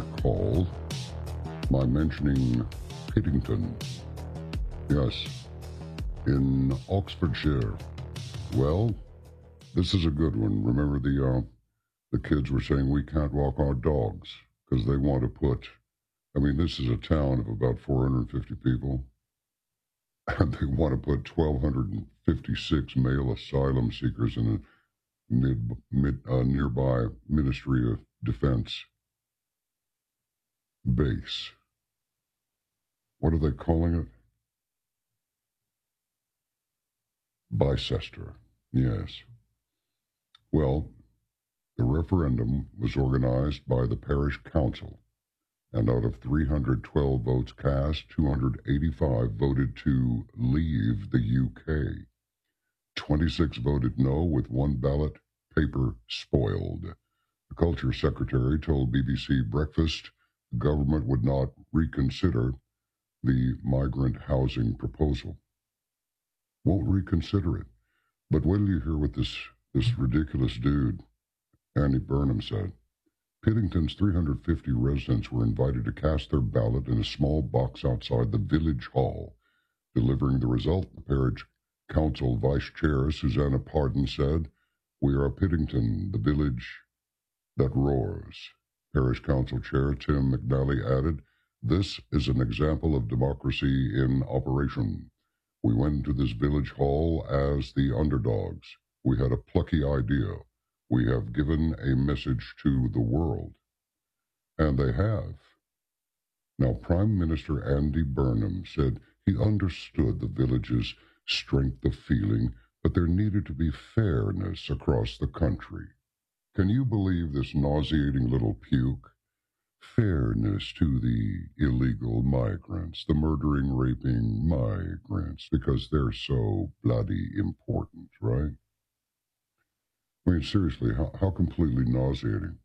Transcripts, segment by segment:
recall my mentioning Piddington. Yes, in Oxfordshire. Well, this is a good one. Remember the kids were saying we can't walk our dogs because they want to put. I mean, this is a town of about 450 people, and they want to put 1,256 male asylum seekers in a nearby Ministry of Defense base. What are they calling it? Bicester. Yes. Well, the referendum was organized by the parish council, and out of 312 votes cast, 285 voted to leave the UK. 26 voted no, with one ballot paper spoiled. The Culture Secretary told BBC Breakfast the government would not reconsider the migrant housing proposal. Won't reconsider it. But wait till you hear what this ridiculous dude, Andy Burnham, said. Piddington's 350 residents were invited to cast their ballot in a small box outside the village hall. Delivering the result, the parish council vice chair, Susanna Pardon, said, "We are Piddington, the village that roars." Parish council chair Tim McNally added, "This is an example of democracy in operation. We went to this village hall as the underdogs. We had a plucky idea. We have given a message to the world." And they have. Now, Prime Minister Andy Burnham said he understood the village's strength of feeling, but there needed to be fairness across the country. Can you believe this nauseating little puke? Fairness to the illegal migrants, the murdering, raping migrants, because they're so bloody important, right? I mean, seriously, how completely nauseating.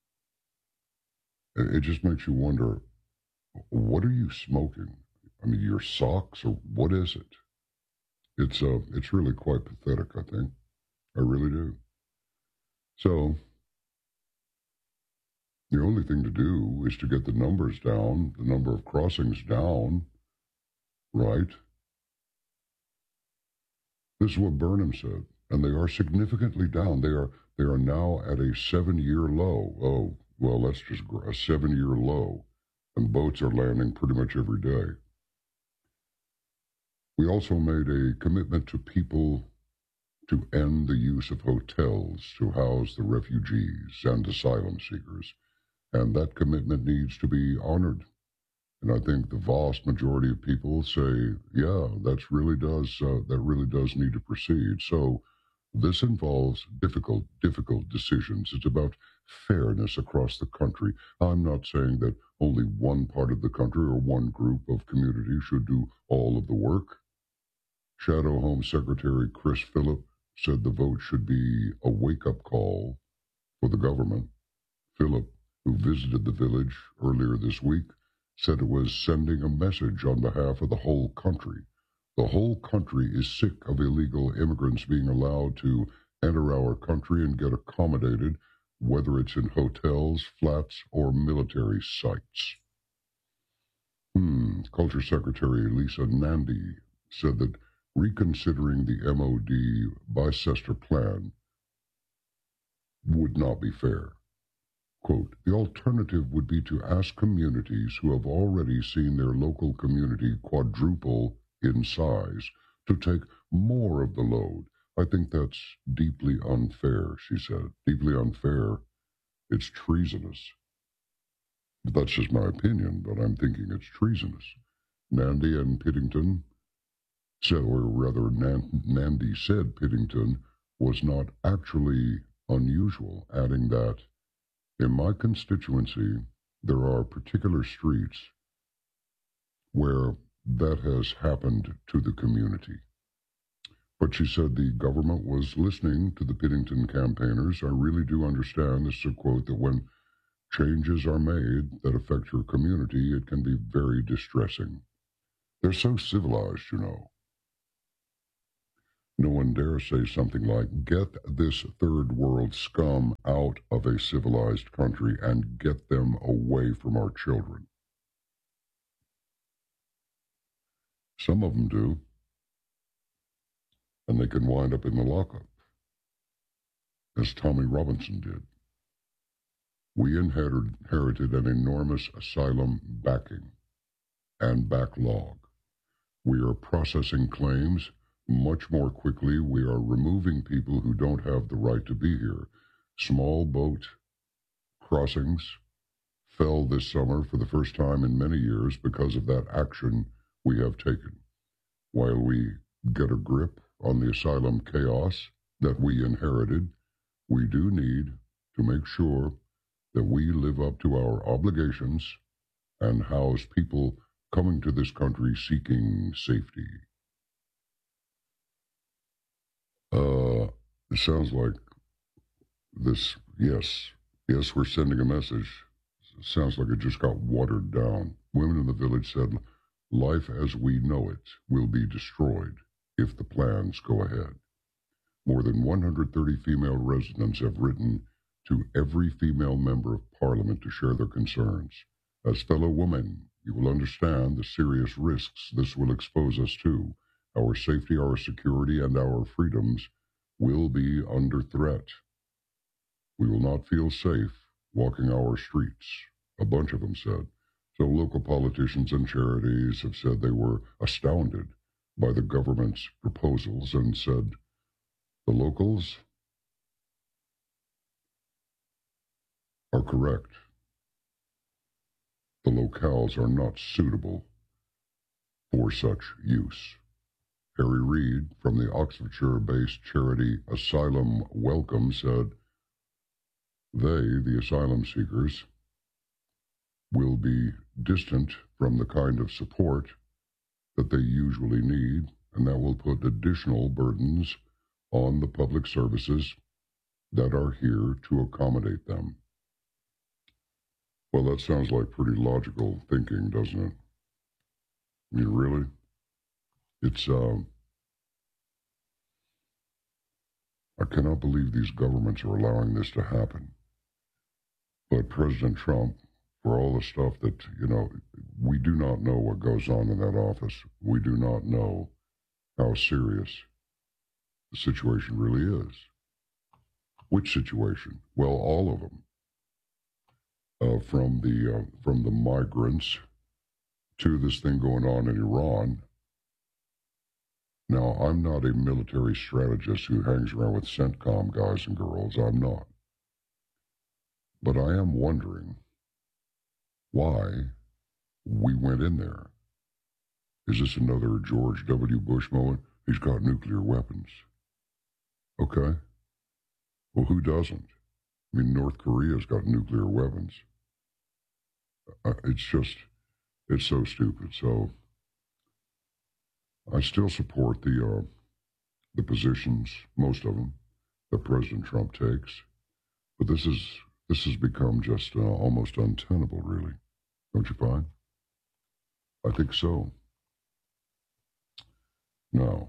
It just makes you wonder, what are you smoking? I mean, your socks, or what is it? It's really quite pathetic, I think. I really do. So, the only thing to do is to get the numbers down, the number of crossings down, right? This is what Burnham said, and they are significantly down. They are now at a 7-year low. Oh, well, that's just a 7-year low, and boats are landing pretty much every day. We also made a commitment to people to end the use of hotels to house the refugees and asylum seekers, and that commitment needs to be honored. And I think the vast majority of people say, yeah, that really does need to proceed. So this involves difficult decisions. It's about fairness across the country. I'm not saying that only one part of the country or one group of communities should do all of the work. Shadow Home Secretary Chris Phillip said the vote should be a wake-up call for the government. Phillip, who visited the village earlier this week, said it was sending a message on behalf of the whole country. The whole country is sick of illegal immigrants being allowed to enter our country and get accommodated, whether it's in hotels, flats, or military sites. Culture Secretary Lisa Nandy said that reconsidering the MOD Bicester plan would not be fair. Quote, "The alternative would be to ask communities who have already seen their local community quadruple in size to take more of the load. I think that's deeply unfair," she said. Deeply unfair. It's treasonous. But that's just my opinion, but I'm thinking it's treasonous. Nandy and Piddington said, or rather Nandy said Piddington was not actually unusual, adding that, "In my constituency, there are particular streets where that has happened to the community." But she said the government was listening to the Piddington campaigners. "I really do understand," this is a quote, "that when changes are made that affect your community, it can be very distressing. They're so civilized, you know." No one dare say something like, get this third world scum out of a civilized country and get them away from our children. Some of them do, and they can wind up in the lockup, as Tommy Robinson did. We inherited an enormous asylum backing and backlog. We are processing claims much more quickly. We are removing people who don't have the right to be here. Small boat crossings fell this summer for the first time in many years because of that action we have taken. While we get a grip on the asylum chaos that we inherited, we do need to make sure that we live up to our obligations and house people coming to this country seeking safety. It sounds like this, yes, we're sending a message. It sounds like it just got watered down. Women in the village said, life as we know it will be destroyed if the plans go ahead. More than 130 female residents have written to every female member of parliament to share their concerns. As fellow women, you will understand the serious risks this will expose us to. Our safety, our security, and our freedoms will be under threat. We will not feel safe walking our streets, a bunch of them said. So local politicians and charities have said they were astounded by the government's proposals and said the locals are correct. The locales are not suitable for such use. Harry Reid from the Oxfordshire-based charity Asylum Welcome said they, the asylum seekers, will be distant from the kind of support that they usually need, and that will put additional burdens on the public services that are here to accommodate them. Well, that sounds like pretty logical thinking, doesn't it? I mean, really? It's, I cannot believe these governments are allowing this to happen. But President Trump, for all the stuff that, we do not know what goes on in that office. We do not know how serious the situation really is. Which situation? Well, all of them. From the migrants to this thing going on in Iran. Now, I'm not a military strategist who hangs around with CENTCOM guys and girls. I'm not. But I am wondering why we went in there. Is this another George W. Bush moment? He's got nuclear weapons. Okay. Well, who doesn't? I mean, North Korea's got nuclear weapons. It's so stupid. So I still support the positions, most of them, that President Trump takes. But this has become just almost untenable, really. Don't you find? I think so. Now,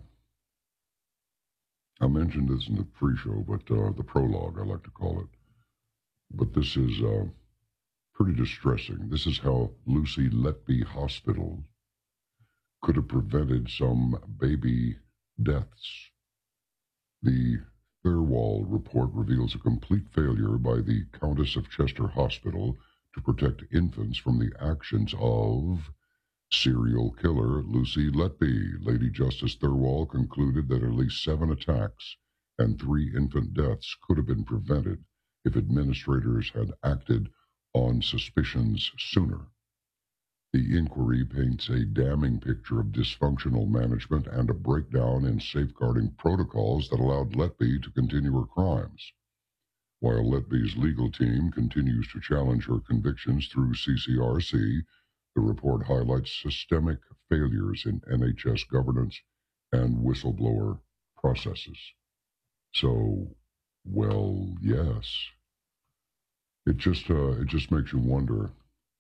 I mentioned this in the pre-show, but the prologue, I like to call it. But this is pretty distressing. This is how Lucy Letby Hospital could have prevented some baby deaths. The Thirlwall report reveals a complete failure by the Countess of Chester Hospital to protect infants from the actions of serial killer Lucy Letby. Lady Justice Thirlwall concluded that at least 7 attacks and 3 infant deaths could have been prevented if administrators had acted on suspicions sooner. The inquiry paints a damning picture of dysfunctional management and a breakdown in safeguarding protocols that allowed Letby to continue her crimes. While Letby's legal team continues to challenge her convictions through CCRC, the report highlights systemic failures in NHS governance and whistleblower processes. So, well, yes. It just makes you wonder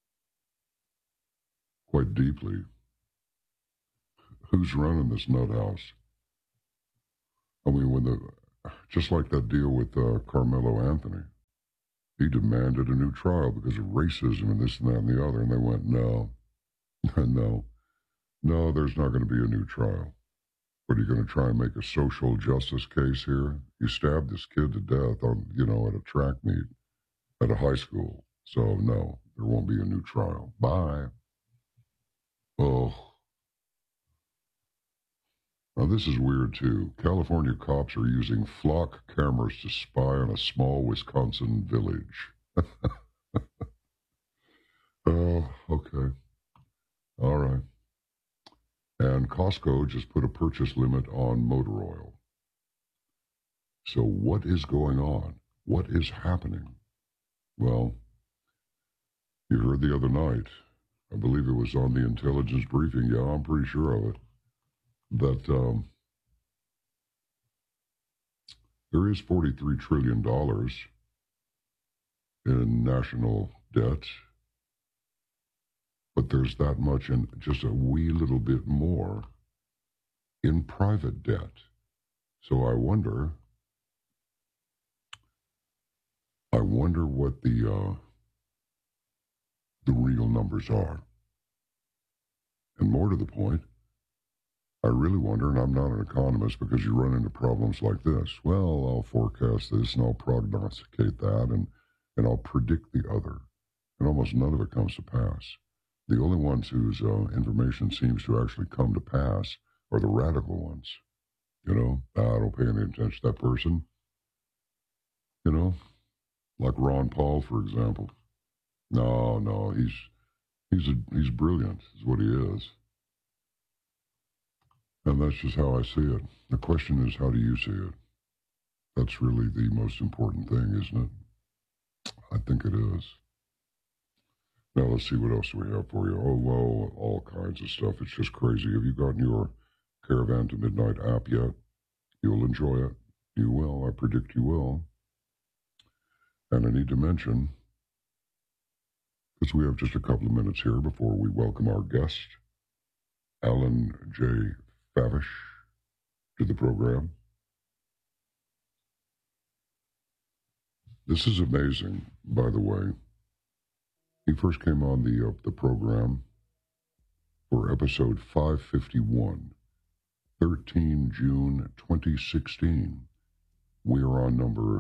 quite deeply who's running this nut house. I mean, just like that deal with Carmelo Anthony, he demanded a new trial because of racism and this and that and the other, and they went, no, no, there's not going to be a new trial. What, are you going to try and make a social justice case here? You stabbed this kid to death at a track meet at a high school. So no, there won't be a new trial. Bye. Oh. Now this is weird too. California cops are using flock cameras to spy on a small Wisconsin village. Oh, okay. All right. And Costco just put a purchase limit on motor oil. So what is going on? What is happening? Well, you heard the other night, I believe it was on the intelligence briefing, yeah, I'm pretty sure of it, that there is $43 trillion in national debt, but there's that much in just a wee little bit more in private debt. So I wonder what the real numbers are. And more to the point, I really wonder, and I'm not an economist because you run into problems like this. Well, I'll forecast this and I'll prognosticate that and I'll predict the other. And almost none of it comes to pass. The only ones whose information seems to actually come to pass are the radical ones. I don't pay any attention to that person. Like Ron Paul, for example. No, he's brilliant, is what he is. And that's just how I see it. The question is, how do you see it? That's really the most important thing, isn't it? I think it is. Now, let's see what else we have for you. Oh, well, all kinds of stuff. It's just crazy. Have you gotten your Caravan to Midnight app yet? You'll enjoy it. You will. I predict you will. And I need to mention, because we have just a couple of minutes here before we welcome our guest, Alan J. Favish, to the program. This is amazing, by the way. He first came on the program for episode 551, 13 June 2016. We are on number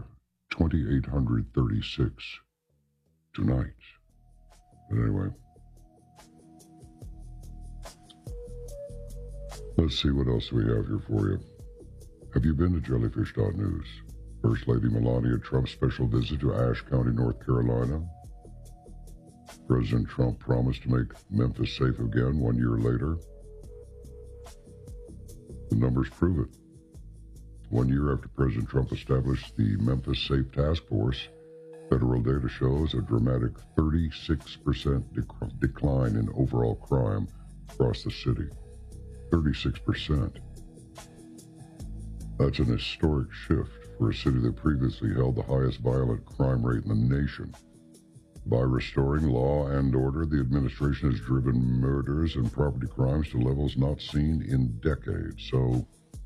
2836 tonight. But anyway, let's see what else we have here for you. Have you been to jellyfish.news? First Lady Melania Trump's special visit to Ashe County, North Carolina. President Trump promised to make Memphis safe again 1 year later. The numbers prove it. 1 year after President Trump established the Memphis Safe Task Force, federal data shows a dramatic 36% decline in overall crime across the city. 36%. That's an historic shift for a city that previously held the highest violent crime rate in the nation. By restoring law and order, the administration has driven murders and property crimes to levels not seen in decades. So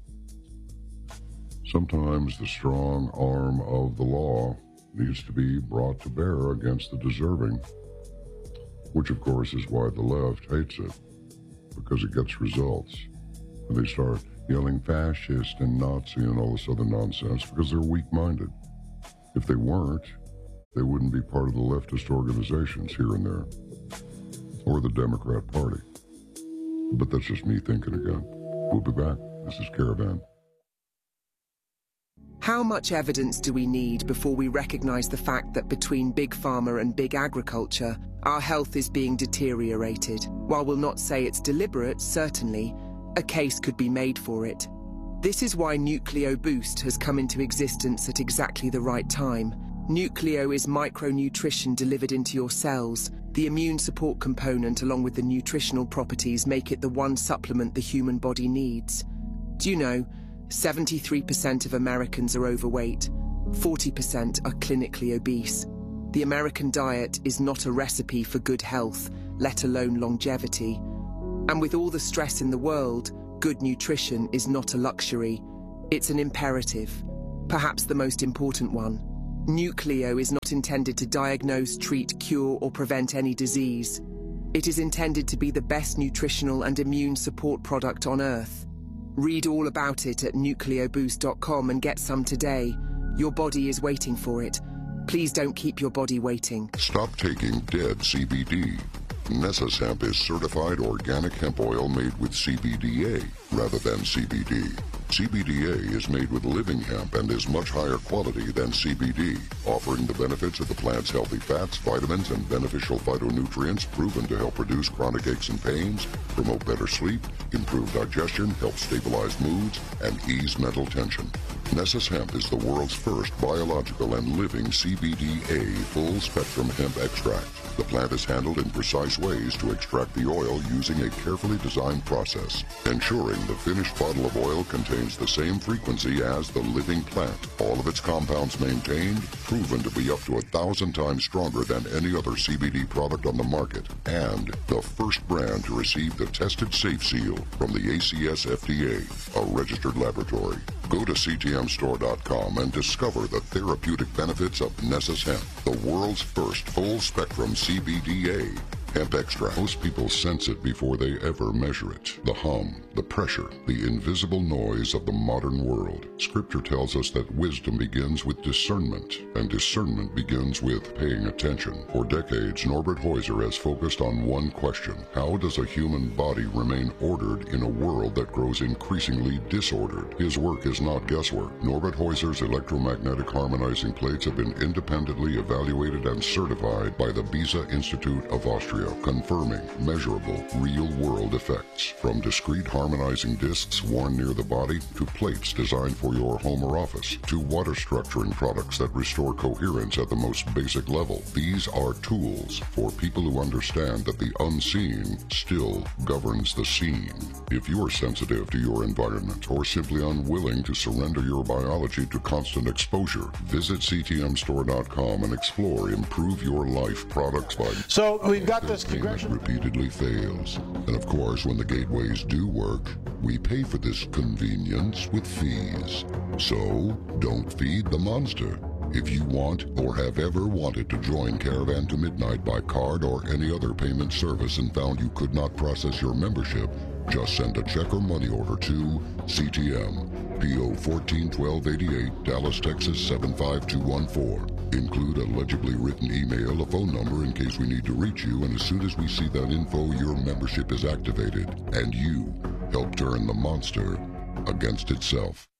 sometimes the strong arm of the law needs to be brought to bear against the deserving, which of course is why the left hates it, because it gets results. And they start yelling fascist and Nazi and all this other nonsense because they're weak-minded. If they weren't, they wouldn't be part of the leftist organizations here and there, or the Democrat Party. But that's just me thinking again. We'll be back. This is Caravan. How much evidence do we need before we recognize the fact that between big pharma and big agriculture, our health is being deteriorated? While we'll not say it's deliberate, certainly, a case could be made for it. This is why Nucleo Boost has come into existence at exactly the right time. Nucleo is micronutrition delivered into your cells. The immune support component along with the nutritional properties make it the one supplement the human body needs. Do you know, 73% of Americans are overweight, 40% are clinically obese. The American diet is not a recipe for good health, let alone longevity. And with all the stress in the world, good nutrition is not a luxury. It's an imperative, perhaps the most important one. Nucleo is not intended to diagnose, treat, cure, or prevent any disease. It is intended to be the best nutritional and immune support product on Earth. Read all about it at nucleoboost.com and get some today. Your body is waiting for it. Please don't keep your body waiting. Stop taking dead CBD. Nessus Hemp is certified organic hemp oil made with CBDA rather than CBD. CBDA is made with living hemp and is much higher quality than CBD, offering the benefits of the plant's healthy fats, vitamins, and beneficial phytonutrients proven to help reduce chronic aches and pains, promote better sleep, improve digestion, help stabilize moods, and ease mental tension. Nessus Hemp is the world's first biological and living CBDA full-spectrum hemp extract. The plant is handled in precise ways to extract the oil using a carefully designed process, ensuring the finished bottle of oil contains the same frequency as the living plant. All of its compounds maintained, proven to be up to 1,000 times stronger than any other CBD product on the market, and the first brand to receive the tested safe seal from the ACS FDA, a registered laboratory. Go to ctmstore.com and discover the therapeutic benefits of Nessus Hemp, the world's first full-spectrum CBDA hemp extract. Most people sense it before they ever measure it. The hum, the pressure, the invisible noise of the modern world. Scripture tells us that wisdom begins with discernment, and discernment begins with paying attention. For decades, Norbert Heuser has focused on one question: how does a human body remain ordered in a world that grows increasingly disordered? His work is not guesswork. Norbert Heuser's electromagnetic harmonizing plates have been independently evaluated and certified by the Beza Institute of Austria, confirming measurable, real-world effects. From discrete harmonizing discs worn near the body, to plates designed for your home or office, to water structuring products that restore coherence at the most basic level. These are tools for people who understand that the unseen still governs the seen. If you are sensitive to your environment or simply unwilling to surrender your biology to constant exposure, visit ctmstore.com and explore Improve Your Life products by... So we've got this congressional... repeatedly fails. And of course, when the gateways do work, we pay for this convenience with fees. So, don't feed the monster. If you want or have ever wanted to join Caravan to Midnight by card or any other payment service and found you could not process your membership, just send a check or money order to CTM, P.O. 141288, Dallas, Texas 75214. Include a legibly written email, a phone number in case we need to reach you, and as soon as we see that info, your membership is activated, and you help turn the monster against itself.